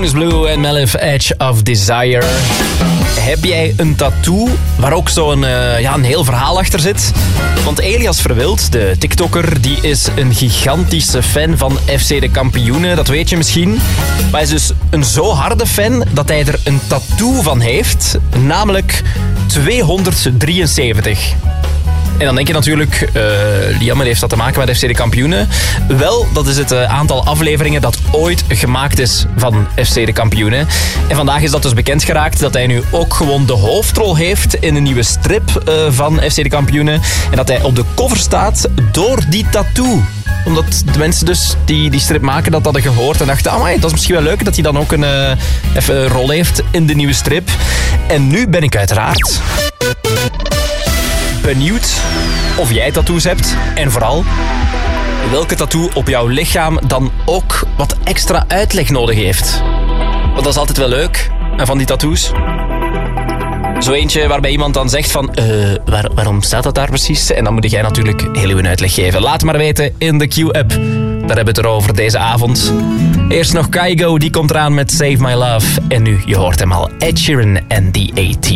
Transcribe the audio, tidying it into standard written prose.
Is Blue en Melif, Edge of Desire. Heb jij een tattoo waar ook zo'n een heel verhaal achter zit? Want Elias Verwild, de TikToker, die is een gigantische fan van FC de Kampioenen. Dat weet je misschien. Maar hij is dus een zo harde fan dat hij er een tattoo van heeft. Namelijk 273. En dan denk je natuurlijk, jammer, heeft dat te maken met FC de Kampioenen? Wel, dat is het aantal afleveringen dat ooit gemaakt is van FC de Kampioenen. En vandaag is dat dus bekend geraakt dat hij nu ook gewoon de hoofdrol heeft in een nieuwe strip van FC de Kampioenen. En dat hij op de cover staat door die tattoo. Omdat de mensen dus die strip maken dat hadden gehoord en dachten, dat is misschien wel leuk dat hij dan ook even een rol heeft in de nieuwe strip. En nu ben ik uiteraard benieuwd of jij tattoos hebt en vooral welke tattoo op jouw lichaam dan ook wat extra uitleg nodig heeft. Want dat is altijd wel leuk van die tattoos. Zo eentje waarbij iemand dan zegt van waarom staat dat daar precies? En dan moet jij natuurlijk heel uw uitleg geven. Laat maar weten in de Q-app. Daar hebben we het erover deze avond. Eerst nog Kygo, die komt eraan met Save My Love. En nu, je hoort hem al, Ed Sheeran en The A-Team.